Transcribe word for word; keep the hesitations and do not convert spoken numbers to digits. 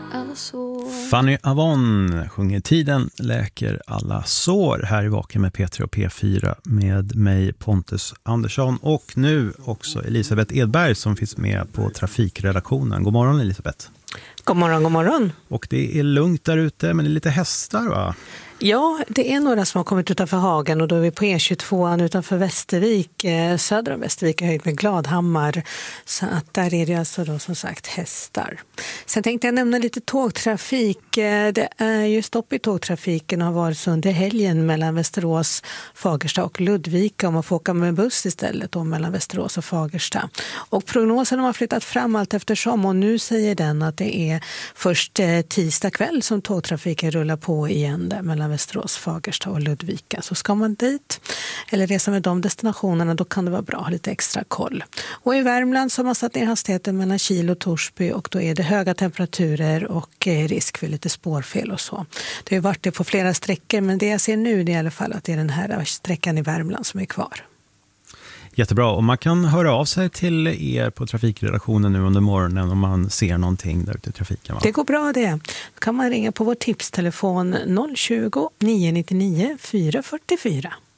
alla sår. Fanny Avon sjunger Tiden läker alla sår här i Vaken med P tre och P fyra med mig Pontus Andersson och nu också Elisabeth Edberg som finns med på trafikredaktionen. God morgon Elisabeth. God morgon, god morgon. Och det är lugnt där ute men det är lite hästar va? Ja, det är några som har kommit utanför Hagen och då är vi på E tjugotvå utanför Västervik, eh, söder om Västervik, höjd med Gladhammar. Så att där är det alltså då som sagt hästar. Sen tänkte jag nämna lite tågtrafik. Eh, det är ju stopp i tågtrafiken och har varit så under helgen mellan Västerås, Fagersta och Ludvika om man får åka med buss istället då mellan Västerås och Fagersta. Och prognosen har flyttat fram allt eftersom och nu säger den att det är först eh, tisdag kväll som tågtrafiken rullar på igen där mellan Västerås, Fagersta och Ludvika. Så ska man dit eller resa med de destinationerna då kan det vara bra att ha lite extra koll. Och i Värmland så har man satt ner hastigheten mellan Kil och Torsby och då är det höga temperaturer och risk för lite spårfel och så. Det har ju varit det på flera sträckor men det jag ser nu är i alla fall att det är den här sträckan i Värmland som är kvar. Jättebra, och man kan höra av sig till er på trafikredaktionen nu under morgonen om man ser någonting där ute i trafiken va? Det går bra det. Då kan man ringa på vår tipstelefon noll tjugo, nio nio nio, fyra fyra fyra.